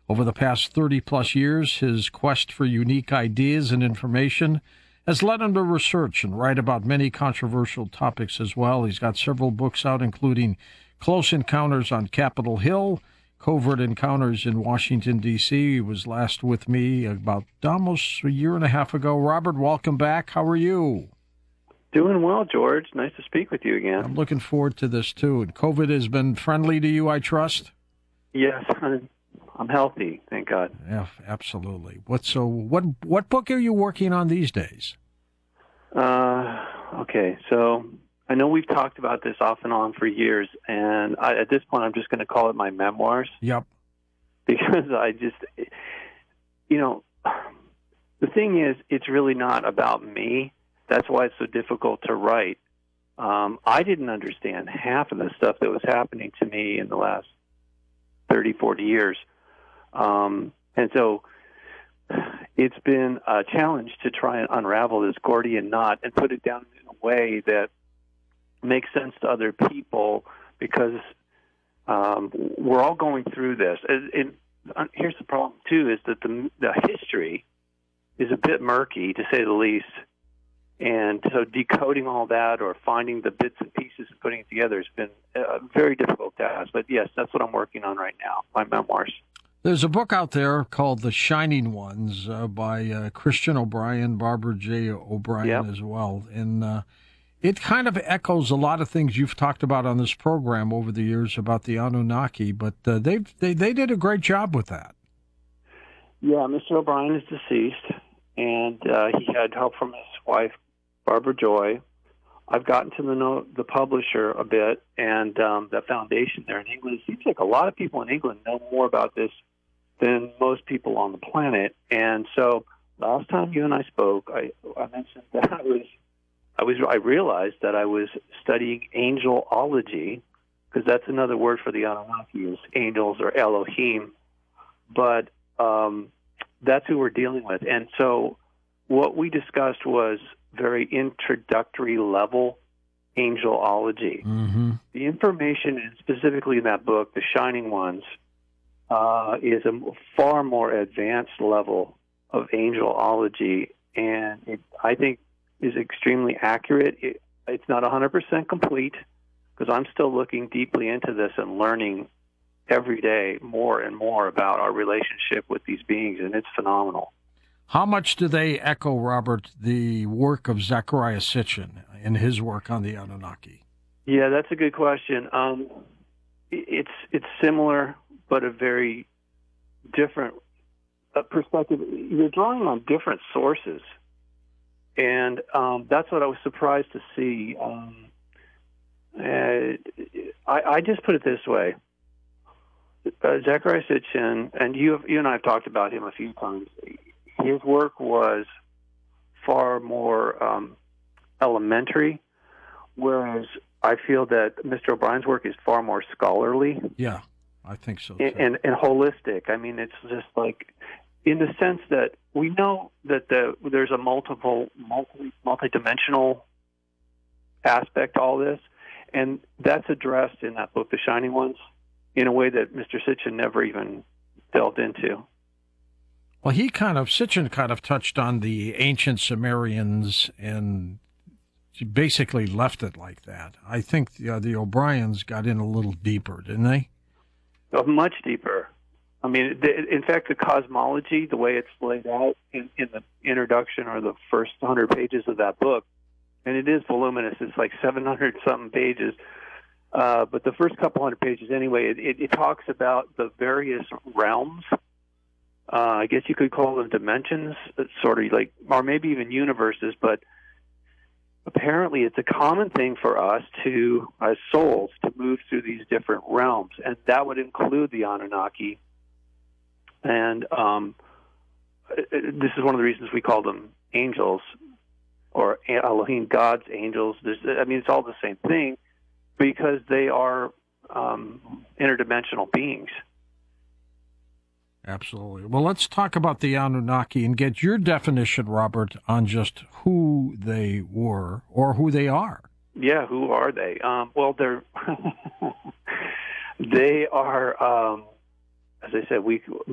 Over the past 30-plus years, his quest for unique ideas and information has led him to research and write about many controversial topics as well. He's got several books out, including Close Encounters on Capitol Hill, Covert Encounters in Washington, D.C. He was last with me about almost a year and a half ago. Robert, welcome back. How are you? Doing well, George. Nice to speak with you again. I'm looking forward to this, too. And COVID has been friendly to you, I trust? Yes, I'm healthy, thank God. Yeah, absolutely. What book are you working on these days? Okay, so I know we've talked about this off and on for years, and at this point I'm just going to call it my memoirs. Yep. Because the thing is, it's really not about me. That's why it's so difficult to write. I didn't understand half of the stuff that was happening to me in the last 30, 40 years. And so it's been a challenge to try and unravel this Gordian knot and put it down in a way that makes sense to other people, because we're all going through this. And here's the problem, too, is that the history is a bit murky, to say the least. And so decoding all that or finding the bits and pieces and putting it together has been a very difficult task. But, yes, that's what I'm working on right now, my memoirs. There's a book out there called The Shining Ones by Christian O'Brien, Barbara J. O'Brien as well. And it kind of echoes a lot of things you've talked about on this program over the years about the Anunnaki, but they did a great job with that. Yeah, Mr. O'Brien is deceased, and he had help from his wife, Barbara Joy. I've gotten to know the publisher a bit, and the foundation there in England. It seems like a lot of people in England know more about this than most people on the planet. And so last time you and I spoke, I mentioned that I realized that I was studying angelology, because that's another word for the Anunnaki, is angels or Elohim. But that's who we're dealing with. And so what we discussed was very introductory level angelology. Mm-hmm. The information, and specifically in that book, The Shining Ones, is a far more advanced level of angelology, and it, I think, is extremely accurate. It's not 100% complete, because I'm still looking deeply into this and learning every day more and more about our relationship with these beings, and it's phenomenal. How much do they echo, Robert, the work of Zecharia Sitchin in his work on the Anunnaki? Yeah, that's a good question. It's similar, but a very different perspective. You're drawing on different sources, and that's what I was surprised to see. I just put it this way. Zecharia Sitchin, and you and I have talked about him a few times. His work was far more elementary, whereas I feel that Mr. O'Brien's work is far more scholarly. Yeah, I think so too. And holistic. I mean, it's just like, in the sense that we know that there's a multidimensional aspect to all this, and that's addressed in that book, The Shining Ones, in a way that Mr. Sitchin never even delved into. Well, Sitchin kind of touched on the ancient Sumerians and basically left it like that. I think the O'Briens got in a little deeper, didn't they? Oh, much deeper. I mean, in fact, the cosmology, the way it's laid out in the introduction or the first 100 pages of that book, and it is voluminous, it's like 700-something pages, but the first couple hundred pages anyway, it talks about the various realms. I guess you could call them dimensions, sort of like, or maybe even universes, but apparently it's a common thing for us as souls, to move through these different realms, and that would include the Anunnaki. And this is one of the reasons we call them angels, or Elohim, God's angels. It's all the same thing, because they are interdimensional beings. Absolutely. Well, let's talk about the Anunnaki and get your definition, Robert, on just who they were or who they are. Yeah, who are they? Well, they are, as I said,